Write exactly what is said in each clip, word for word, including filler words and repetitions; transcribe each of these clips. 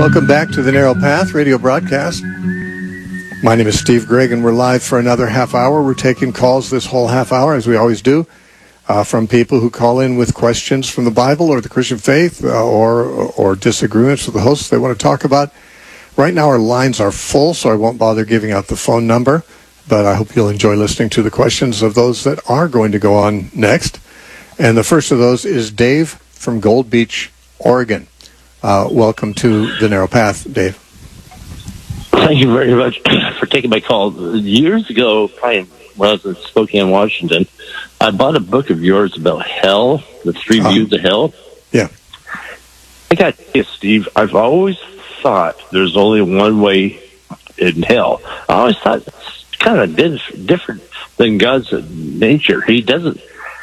Welcome back to the Narrow Path radio broadcast. My name is Steve Gregg, and we're live for another half hour. We're taking calls this whole half hour, as we always do, uh, from people who call in with questions from the Bible or the Christian faith, uh, or or disagreements with the hosts they want to talk about. Right now our lines are full, so I won't bother giving out the phone number, but I hope you'll enjoy listening to the questions of those that are going to go on next. And the first of those is Dave from Gold Beach, Oregon. Uh, welcome to the Narrow Path, Dave. Thank you very much for taking my call. Years ago, probably when I was in Spokane, Washington, I bought a book of yours about hell, the three uh, views of hell. Yeah. I got you, Steve. I've always thought there's only one way in hell. I always thought it's kind of different than God's nature. He doesn't.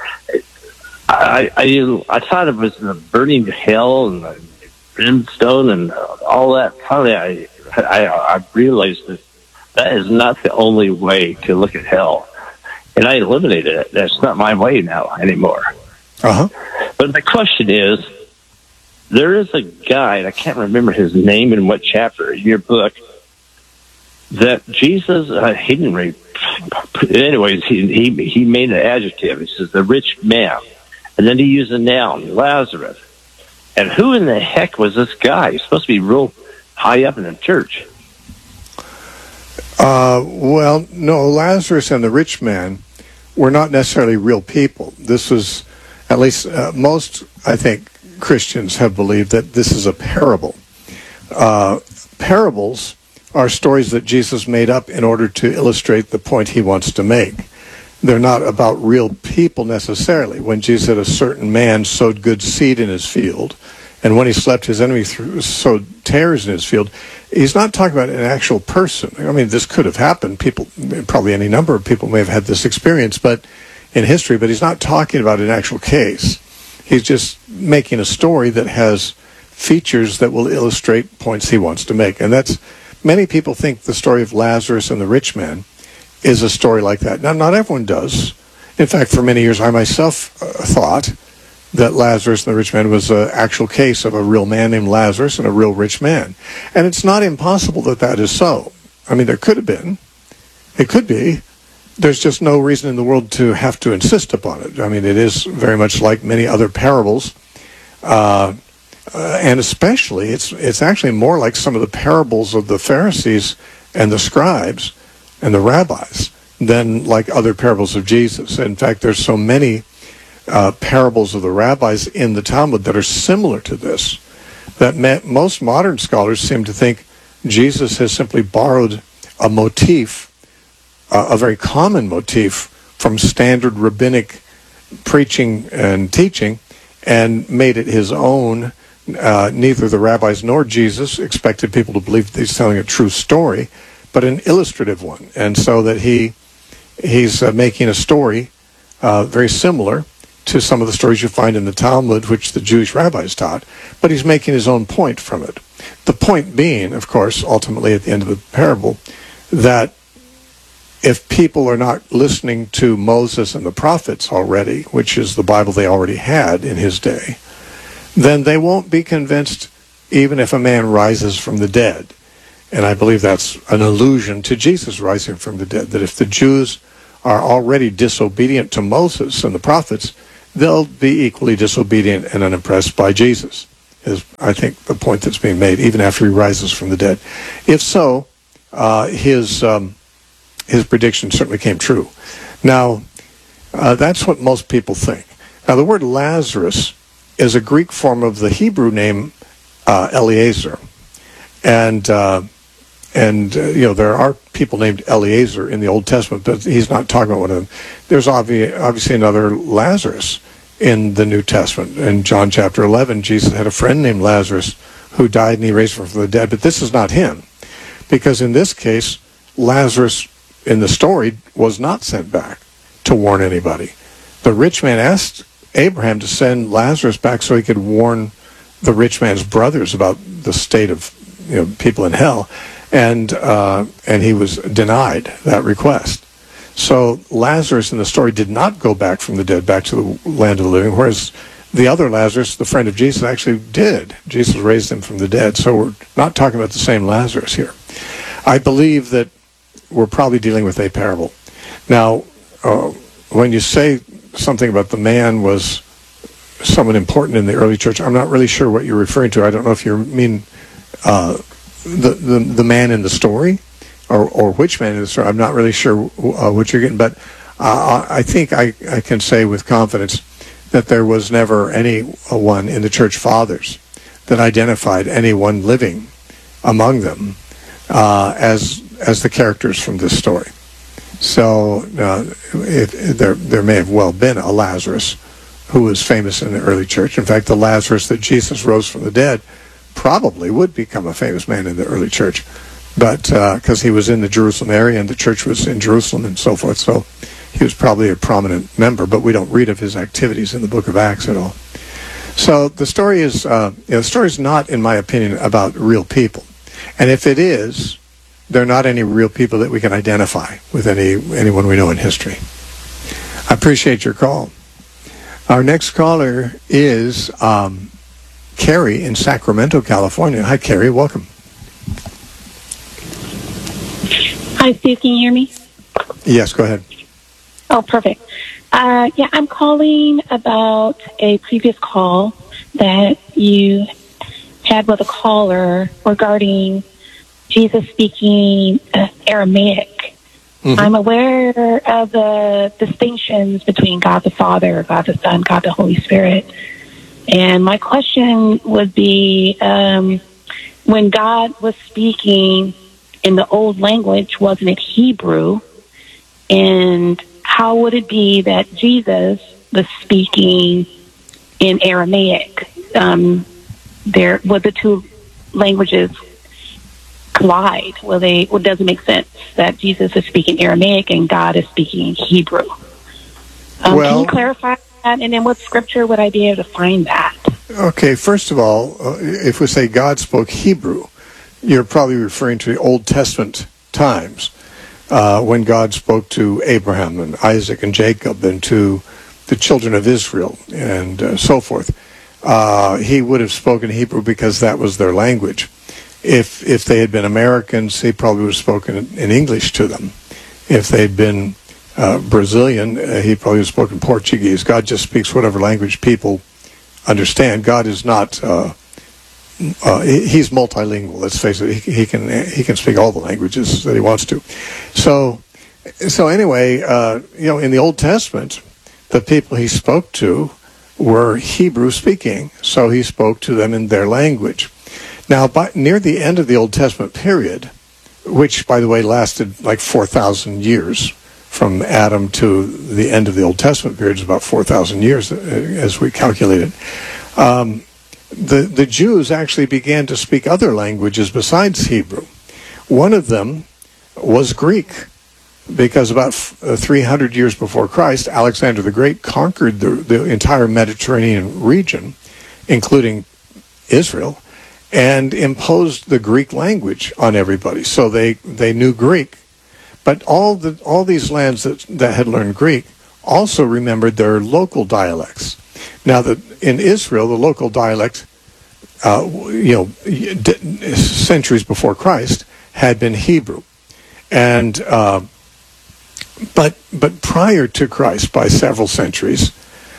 I I, I thought it was the burning hell and the brimstone and all that. Finally, I, I I realized that that is not the only way to look at hell, and I eliminated it. That's not my way now anymore. Uh huh. But the question is, there is a guy, and I can't remember his name in what chapter in your book, that Jesus uh, he didn't read. Anyways, he he he made an adjective. He says the rich man, and then he used a noun, Lazarus. And who in the heck was this guy? He's supposed to be real high up in the church. Uh, well, no, Lazarus and the rich man were not necessarily real people. This was, at least uh, most, I think, Christians have believed that this is a parable. Uh, parables are stories that Jesus made up in order to illustrate the point he wants to make. They're not about real people necessarily. When Jesus said a certain man sowed good seed in his field, and when he slept, his enemy threw, sowed tares in his field, he's not talking about an actual person. I mean, this could have happened. People, probably any number of people may have had this experience, but in history, but he's not talking about an actual case. He's just making a story that has features that will illustrate points he wants to make. And that's, many people think the story of Lazarus and the rich man is a story like that. Now, not everyone does. In fact, for many years, I myself uh, thought that Lazarus and the rich man was an actual case of a real man named Lazarus and a real rich man. And it's not impossible that that is so. I mean, there could have been. It could be. There's just no reason in the world to have to insist upon it. I mean, it is very much like many other parables. Uh, uh, and especially, it's it's actually more like some of the parables of the Pharisees and the scribes and the rabbis than like other parables of Jesus. In fact, there's so many uh, parables of the rabbis in the Talmud that are similar to this, that ma- most modern scholars seem to think Jesus has simply borrowed a motif, uh, a very common motif from standard rabbinic preaching and teaching, and made it his own. Uh, neither the rabbis nor Jesus expected people to believe that he's telling a true story, but an illustrative one. And so that he he's uh, making a story uh, very similar to some of the stories you find in the Talmud, which the Jewish rabbis taught, but he's making his own point from it. The point being, of course, ultimately at the end of the parable, that if people are not listening to Moses and the prophets already, which is the Bible they already had in his day, then they won't be convinced even if a man rises from the dead. And I believe that's an allusion to Jesus rising from the dead, that if the Jews are already disobedient to Moses and the prophets, they'll be equally disobedient and unimpressed by Jesus, is, I think, the point that's being made, even after he rises from the dead. If so, uh, his um, his prediction certainly came true. Now, uh, that's what most people think. Now, the word Lazarus is a Greek form of the Hebrew name uh, Eliezer. And... Uh, And, uh, you know, there are people named Eliezer in the Old Testament, but he's not talking about one of them. There's obvi- obviously another Lazarus in the New Testament. In John chapter eleven, Jesus had a friend named Lazarus who died and he raised him from the dead. But this is not him, because in this case, Lazarus in the story was not sent back to warn anybody. The rich man asked Abraham to send Lazarus back so he could warn the rich man's brothers about the state of, you know, people in hell. And uh, and he was denied that request. So Lazarus in the story did not go back from the dead, back to the land of the living, whereas the other Lazarus, the friend of Jesus, actually did. Jesus raised him from the dead. So we're not talking about the same Lazarus here. I believe that we're probably dealing with a parable. Now, uh, when you say something about the man was someone important in the early church, I'm not really sure what you're referring to. I don't know if you mean uh, the, the the man in the story, or, or which man in the story. I'm not really sure uh, what you're getting, but uh, I think I, I can say with confidence that there was never anyone in the church fathers that identified anyone living among them uh, as as the characters from this story. So uh, it, it, there there may have well been a Lazarus who was famous in the early church. In fact, the Lazarus that Jesus rose from the dead probably would become a famous man in the early church, but because uh, he was in the Jerusalem area and the church was in Jerusalem and so forth, so he was probably a prominent member, but we don't read of his activities in the book of Acts at all. So the story is, uh, you know, the story is not, in my opinion, about real people. And if it is, there are not any real people that we can identify with any anyone we know in history. I appreciate your call. Our next caller is um, Carrie in Sacramento, California. Hi, Carrie. Welcome. Hi, Steve. Can you hear me? Yes, go ahead. Oh, perfect. Uh, yeah, I'm calling about a previous call that you had with a caller regarding Jesus speaking uh, Aramaic. Mm-hmm. I'm aware of the distinctions between God the Father, God the Son, God the Holy Spirit. And my question would be, um, when God was speaking in the old language, wasn't it Hebrew? And how would it be that Jesus was speaking in Aramaic? Um, there, would the two languages collide? Well, they, well, it doesn't make sense that Jesus is speaking Aramaic and God is speaking Hebrew. Um, well, can you clarify that? And then what scripture would I be able to find that? Okay, first of all, uh, if we say God spoke Hebrew, you're probably referring to the Old Testament times. Uh, when God spoke to Abraham and Isaac and Jacob and to the children of Israel and uh, so forth, uh, he would have spoken Hebrew because that was their language. If if they had been Americans, he probably would have spoken in English to them. If they'd been uh, Brazilian, uh, he probably would have spoken Portuguese. God just speaks whatever language people understand. God is not... Uh, Uh, he's multilingual. Let's face it. He, he can he can speak all the languages that he wants to. So so anyway, uh, you know, in the Old Testament, the people he spoke to were Hebrew speaking. So he spoke to them in their language. Now, by, near the end of the Old Testament period, which by the way lasted like four thousand years, from Adam to the end of the Old Testament period is about four thousand years, as we calculated. Um, The, the Jews actually began to speak other languages besides Hebrew. One of them was Greek, because about three hundred years before Christ, Alexander the Great conquered the, the entire Mediterranean region, including Israel, and imposed the Greek language on everybody. So they, they knew Greek. But all the all these lands that, that had learned Greek also remembered their local dialects. Now, that in Israel, the local dialect, uh, you know, centuries before Christ, had been Hebrew, and uh, but but prior to Christ, by several centuries,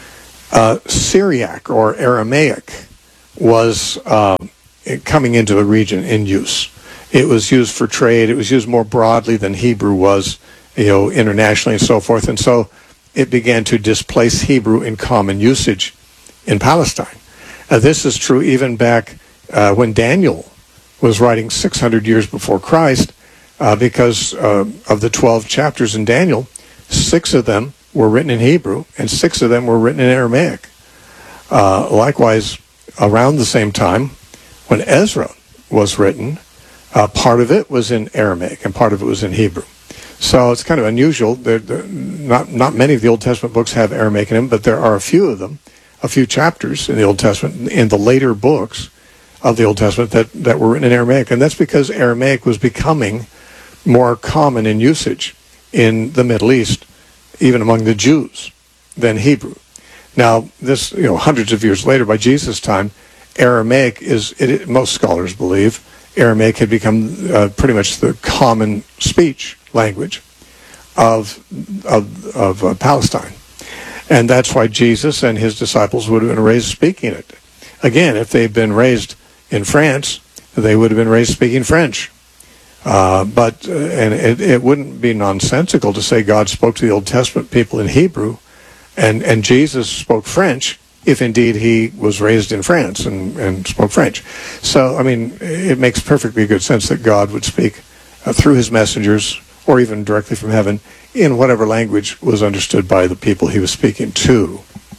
uh, Syriac or Aramaic was uh, coming into the region in use. It was used for trade. It was used more broadly than Hebrew was, you know, internationally and so forth, and so it began to displace Hebrew in common usage in Palestine. Uh, this is true even back uh, when Daniel was writing six hundred years before Christ, uh, because uh, of the twelve chapters in Daniel, six of them were written in Hebrew, and six of them were written in Aramaic. Uh, likewise, around the same time, when Ezra was written, uh, part of it was in Aramaic, and part of it was in Hebrew. So it's kind of unusual. They're, they're not not many of the Old Testament books have Aramaic in them, but there are a few of them, a few chapters in the Old Testament, in the later books of the Old Testament that, that were written in Aramaic. And that's because Aramaic was becoming more common in usage in the Middle East, even among the Jews, than Hebrew. Now, this, you know, hundreds of years later, by Jesus' time, Aramaic is, it, most scholars believe, Aramaic had become uh, pretty much the common speech language of of, of uh, Palestine. And that's why Jesus and his disciples would have been raised speaking it. Again, if they'd been raised in France, they would have been raised speaking French. Uh, but, uh, and it, it wouldn't be nonsensical to say God spoke to the Old Testament people in Hebrew, and, and Jesus spoke French, if indeed he was raised in France and, and spoke French. So, I mean, it makes perfectly good sense that God would speak uh, through his messengers, or even directly from heaven, in whatever language was understood by the people he was speaking to.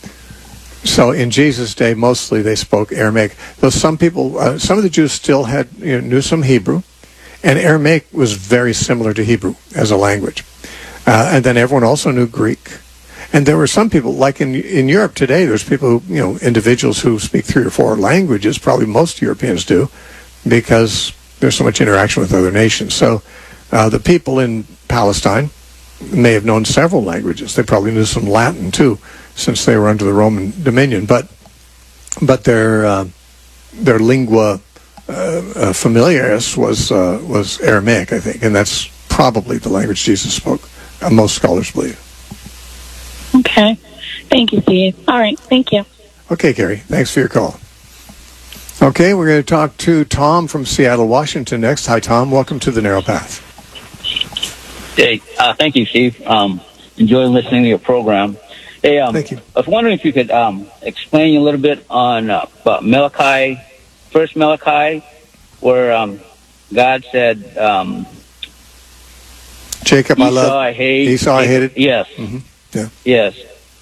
So in Jesus' day, mostly they spoke Aramaic. Though some people, uh, some of the Jews still had, you know, knew some Hebrew, and Aramaic was very similar to Hebrew as a language. Uh, and then everyone also knew Greek. And there were some people, like in in Europe today, there's people who, you know, individuals who speak three or four languages, probably most Europeans do, because there's so much interaction with other nations. So uh, the people in Palestine may have known several languages. They probably knew some Latin too, since they were under the Roman dominion. But but their uh, their lingua uh, uh, familiaris was uh, was Aramaic, I think, and that's probably the language Jesus spoke. Uh, most scholars believe. Okay. Thank you, Steve. All right. Thank you. Okay, Gary. Thanks for your call. Okay, we're going to talk to Tom from Seattle, Washington next. Hi, Tom. Welcome to The Narrow Path. Hey, uh, thank you, Steve. Um, enjoying listening to your program. Hey, um, Thank you. I was wondering if you could um, explain a little bit on uh, about Malachi, first Malachi, where um, God said, um, Jacob, Esau I love. I hate. Esau I hated. Yes. Mm-hmm. Yeah. Yes.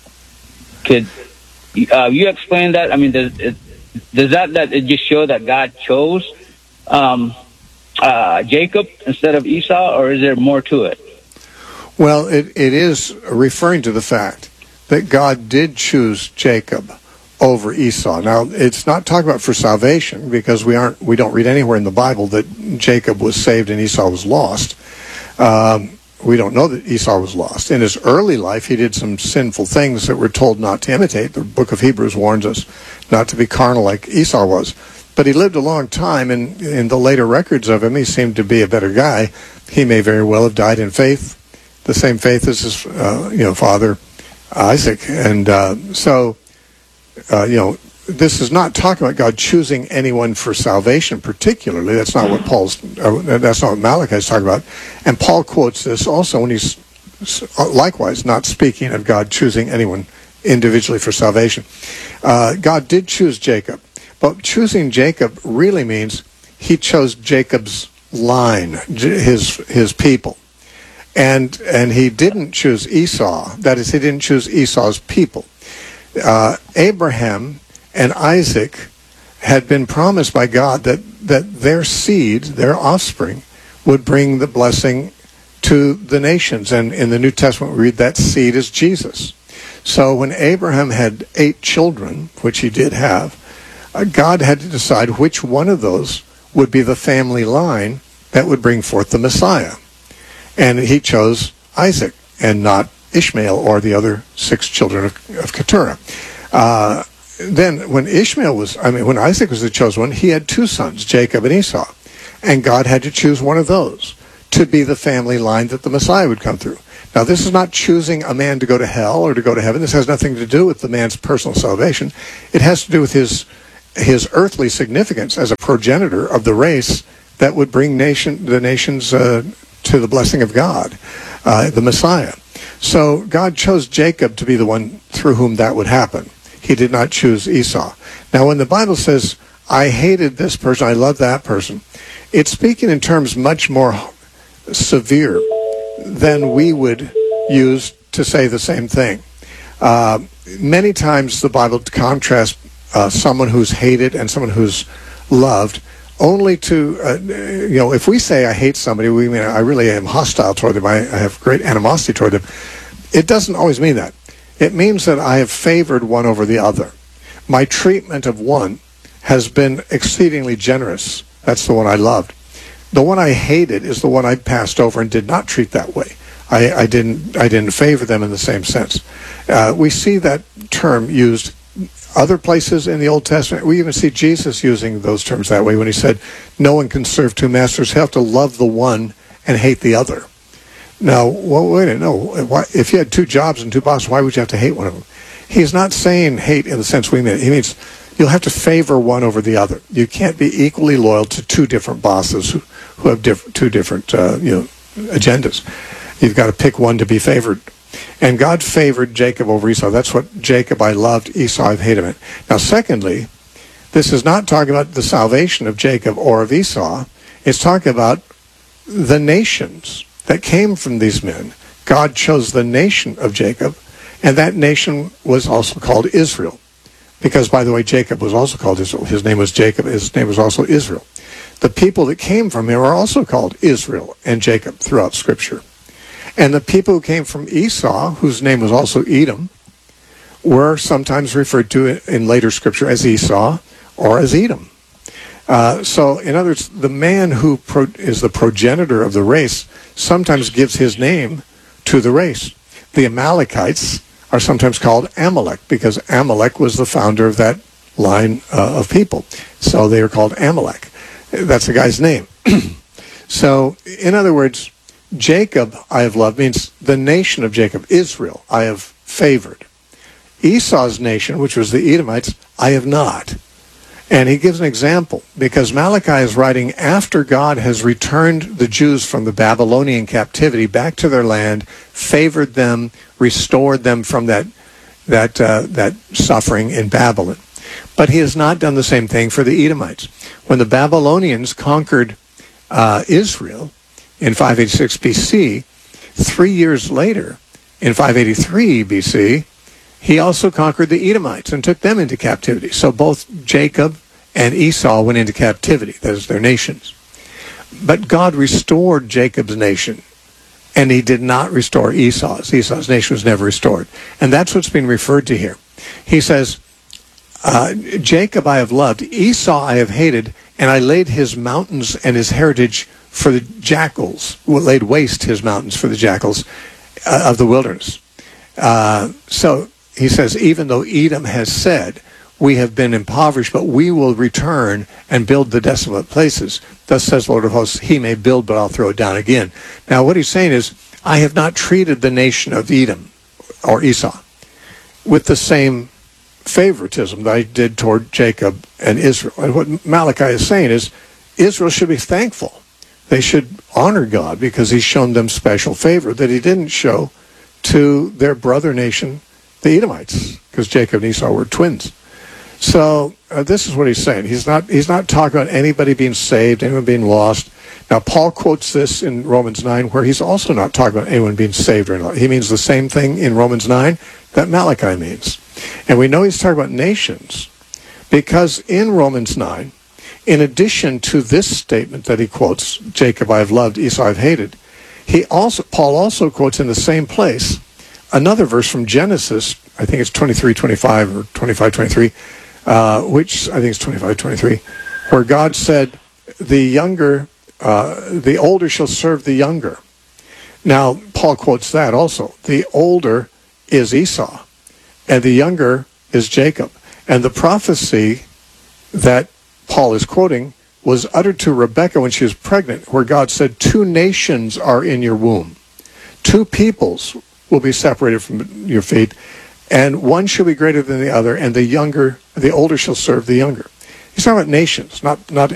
Could uh, you explain that? I mean, does, it, does that, that it just show that God chose um, uh, Jacob instead of Esau, or is there more to it? Well, it, it is referring to the fact that God did choose Jacob over Esau. Now, it's not talking about for salvation, because we aren't we don't read anywhere in the Bible that Jacob was saved and Esau was lost. Um, we don't know that Esau was lost. In his early life, he did some sinful things that we're told not to imitate. The book of Hebrews warns us not to be carnal like Esau was. But he lived a long time, and in the later records of him, he seemed to be a better guy. He may very well have died in faith, the same faith as his uh, you know, father, Isaac. And uh, so, uh, you know, this is not talking about God choosing anyone for salvation particularly. That's not what Paul's, uh, that's not what Malachi is talking about. And Paul quotes this also when he's likewise not speaking of God choosing anyone individually for salvation. Uh, God did choose Jacob, but choosing Jacob really means he chose Jacob's line, his his people. And and he didn't choose Esau. That is, he didn't choose Esau's people. Uh, Abraham and Isaac had been promised by God that, that their seed, their offspring, would bring the blessing to the nations. And in the New Testament, we read that seed is Jesus. So when Abraham had eight children, which he did have, uh, God had to decide which one of those would be the family line that would bring forth the Messiah. And he chose Isaac and not Ishmael or the other six children of, of Keturah. Uh, then when Ishmael was, I mean, when Isaac was the chosen one, he had two sons, Jacob and Esau. And God had to choose one of those to be the family line that the Messiah would come through. Now, this is not choosing a man to go to hell or to go to heaven. This has nothing to do with the man's personal salvation. It has to do with his his earthly significance as a progenitor of the race that would bring nation the nations uh, to the blessing of God, uh, the Messiah. So God chose Jacob to be the one through whom that would happen. He did not choose Esau. Now, when the Bible says, I hated this person, I love that person, it's speaking in terms much more severe than we would use to say the same thing. Uh, many times the Bible contrasts uh, someone who's hated and someone who's loved only to, uh, you know, if we say I hate somebody, we mean I really am hostile toward them, I, I have great animosity toward them. It doesn't always mean that. It means that I have favored one over the other. My treatment of one has been exceedingly generous. That's the one I loved. The one I hated is the one I passed over and did not treat that way. I, I didn't I didn't favor them in the same sense. Uh, we see that term used other places in the Old Testament. We even see Jesus using those terms that way when he said, no one can serve two masters. You have to love the one and hate the other. Now, well, wait a minute, no. Why, if you had two jobs and two bosses, why would you have to hate one of them? He's not saying hate in the sense we mean it. He means you'll have to favor one over the other. You can't be equally loyal to two different bosses who, who have diff- two different uh, you know, agendas. You've got to pick one to be favored. And God favored Jacob over Esau. That's what Jacob I loved, Esau I've hated him. Now, secondly, this is not talking about the salvation of Jacob or of Esau. It's talking about the nations that came from these men. God chose the nation of Jacob, and that nation was also called Israel. Because, by the way, Jacob was also called Israel. His name was Jacob. His name was also Israel. The people that came from him are also called Israel and Jacob throughout Scripture. And the people who came from Esau, whose name was also Edom, were sometimes referred to in later Scripture as Esau or as Edom. Uh, so, in other words, the man who pro- is the progenitor of the race sometimes gives his name to the race. The Amalekites are sometimes called Amalek because Amalek was the founder of that line uh, of people. So they are called Amalek. That's the guy's name. So, in other words, Jacob I have loved means the nation of Jacob, Israel, I have favored. Esau's nation, which was the Edomites, I have not. And he gives an example, because Malachi is writing after God has returned the Jews from the Babylonian captivity back to their land, favored them, restored them from that that uh, that suffering in Babylon. But he has not done the same thing for the Edomites. When the Babylonians conquered uh, Israel in five eighty-six B C, three years later, in five eighty-three B C, he also conquered the Edomites and took them into captivity. So both Jacob and Esau went into captivity. That is their nations. But God restored Jacob's nation, and he did not restore Esau's. Esau's nation was never restored. And that's what's being referred to here. He says, uh, Jacob I have loved, Esau I have hated, and I laid his mountains and his heritage for the jackals, laid waste his mountains for the jackals uh, of the wilderness. Uh, so, he says, even though Edom has said, we have been impoverished, but we will return and build the desolate places. Thus says the Lord of hosts, he may build, but I'll throw it down again. Now, what he's saying is, I have not treated the nation of Edom or Esau with the same favoritism that I did toward Jacob and Israel. And what Malachi is saying is, Israel should be thankful. They should honor God because he's shown them special favor that he didn't show to their brother nation, the Edomites, because Jacob and Esau were twins. So uh, this is what he's saying. He's not he's not talking about anybody being saved, anyone being lost. Now, Paul quotes this in Romans nine, where he's also not talking about anyone being saved or not. He means the same thing in Romans nine that Malachi means. And we know he's talking about nations because in Romans nine, in addition to this statement that he quotes, Jacob I have loved, Esau I have hated, he also Paul also quotes in the same place another verse from Genesis, I think it's twenty-three twenty-five or twenty-five twenty-three, uh, which I think it's twenty-five twenty-three, where God said, the younger, uh, the older shall serve the younger. Now, Paul quotes that also. The older is Esau, and the younger is Jacob. And the prophecy that Paul is quoting was uttered to Rebekah when she was pregnant, where God said, two nations are in your womb. Two peoples will be separated from your feet, and one shall be greater than the other, and the younger, the older shall serve the younger. He's talking about nations, not not